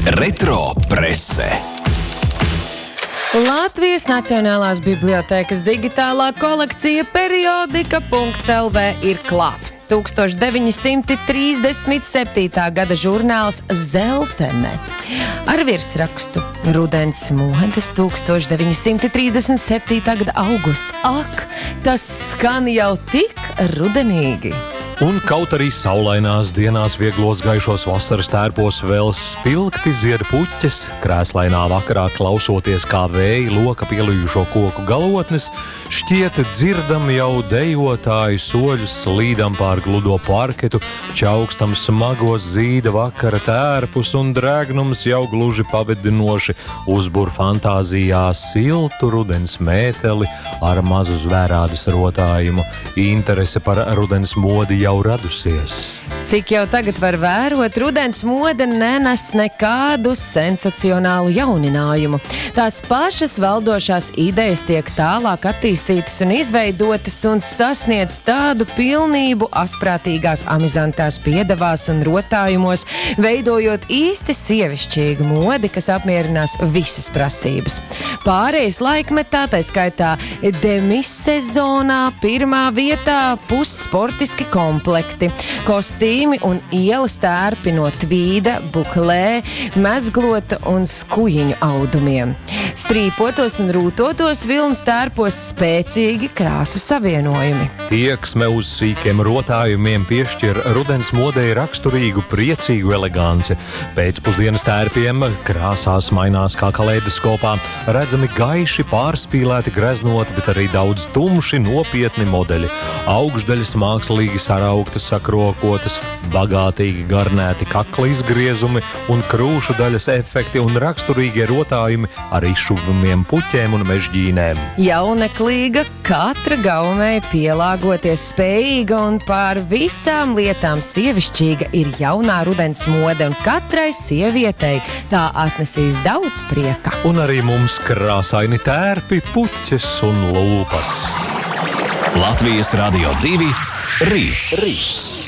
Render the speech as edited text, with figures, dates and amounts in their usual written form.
Retro prese. Latvijas Nacionālās bibliotēkas digitālā kolekcija periodika.lv ir klāt. 1937. gada žurnāls Zeltene ar virsrakstu Rudens modes 1937. gada augusts. Ak, tas skan jau tik rudenīgi! Un kaut arī saulainās dienās vieglos gaišos vasaras tērpos vēl spilgti zied puķes, krēslainā vakarā klausoties kā vēja loka pielījušo koku galotnes, šķiet dzirdam jau dejotāju soļus slīdam pār gludo parketu, čaukstam smagos zīda vakara tērpus un drēgnums jau gluži pavedinoši uzbur fantāzijā siltu rudens mēteli ar mazu zvērādas rotājumu. Interese par rudens modi jau radusies. Cik jau tagad var vērot, rudens mode nenes nekādu sensacionālu jauninājumu. Tās pašas valdošās idejas tiek tālāk attīstītas un izveidotas un sasniedz tādu pilnību asprātīgās amizantās piedevās un rotājumos, veidojot īsti sievišķīgu modi, kas apmierinās visas prasības. Pārējais laikmetā, tā skaitā demisezonā, pirmā vietā pussportiski komplekti, kostīmi un ielas tērpi no tvīda, buklē, mezglota un skujiņu audumiem. Strīpotos un rūtotos vilnas tērpos spēcīgi krāsu savienojumi. Tieksme uz sīkiem rotājumiem piešķir rudens modei raksturīgu priecīgu eleganci. Pēcpusdienas tērpiem krāsās mainās kā kaleidoskopā, redzami gaiši pārspīlēti greznoti, bet arī daudz tumši nopietni modeļi. Augšdaļas mākslīgi sarauktas, sakrokotas, bagātīgi garnēti kakla izgriezumi un krūšu daļas efekti un raksturīgie rotājumi ar izšuvumiem puķēm un mežģīnēm. Jauneklīga, katra gaumei pielāgoties spējīga un pār visām lietām sievišķīga ir jaunā rudens mode, un katrai sievietei tā atnesīs daudz prieka. Un arī mums krāsaini tērpi, puķes un lūpas. Latvijas Radio 2 Rīts.